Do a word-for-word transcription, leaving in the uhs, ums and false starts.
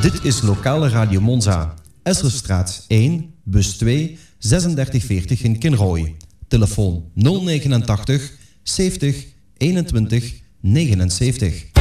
Dit is Lokale Radio Monza. Esserstraat één, bus twee, zesendertig veertig in Kinrooi. Telefoon nul negenentachtig zeventig eenentwintig negenenzeventig.